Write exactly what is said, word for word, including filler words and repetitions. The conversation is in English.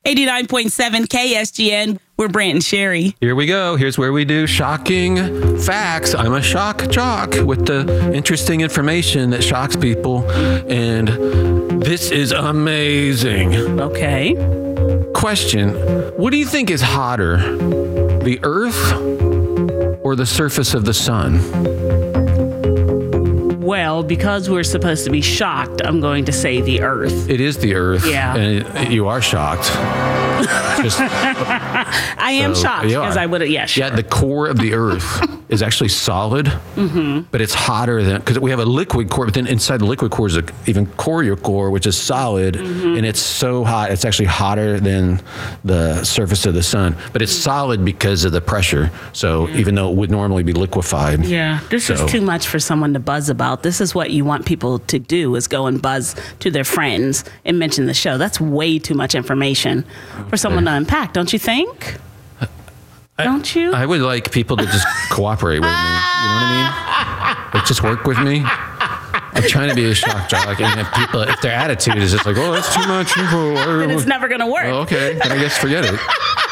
eighty-nine point seven K S G N. We're Brant and Sherry. Here we go. Here's where we do shocking facts. I'm a shock jock with the interesting information that shocks people. And this is amazing. Okay. Question. What do you think is hotter, the Earth or the surface of the sun? Well, because we're supposed to be shocked, I'm going to say the Earth. It is the Earth. Yeah. And you are shocked. Just, I am so, shocked because I would have, yeah, sure. Yeah, the core of the Earth is actually solid, mm-hmm. but it's hotter than, because we have a liquid core, but then inside the liquid core is an even corial core, which is solid, mm-hmm. and it's so hot, it's actually hotter than the surface of the sun, but it's solid because of the pressure, so mm-hmm. even though it would normally be liquefied. Yeah, this so. is too much for someone to buzz about. This is what you want people to do, is go and buzz to their friends and mention the show. That's way too much information for someone to unpack, don't you think? I, don't you? I would like people to just cooperate with me. You know what I mean? Like, just work with me. I'm trying to be a shock jock, and if people, if their attitude is just like, oh, that's too much info, then it's never going to work. Well, okay, then I guess forget it.